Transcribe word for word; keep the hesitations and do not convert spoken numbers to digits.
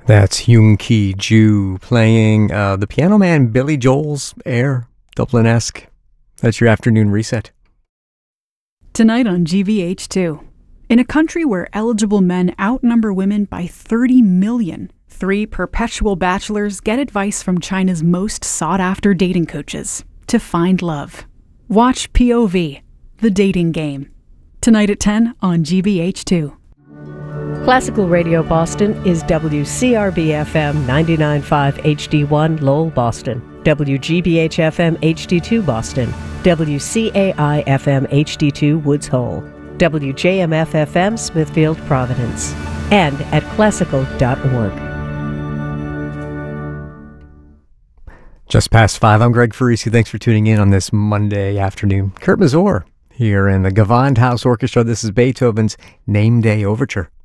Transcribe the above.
That's Yoon Ki Ju playing uh, the Piano Man Billy Joel's Air, Dublin-esque. That's your afternoon reset. Tonight on G B H two. In a country where eligible men outnumber women by thirty million, three perpetual bachelors get advice from China's most sought-after dating coaches to find love. Watch P O V, The Dating Game. Tonight at ten on G B H two. Classical Radio Boston is W C R B F M ninety-nine point five H D one Lowell, Boston, W G B H F M H D two Boston, W C A I F M H D two Woods Hole, W J M F F M Smithfield, Providence, and at classical dot org. Just past five, I'm Greg Farisi. Thanks for tuning in on this Monday afternoon. Kurt Mazur here in the Gewandhaus Orchestra. This is Beethoven's Name Day Overture.